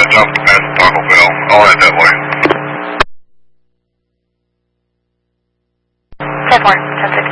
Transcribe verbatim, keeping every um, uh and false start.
jump past Taco Bell. I'll head that way. ten four, ten six.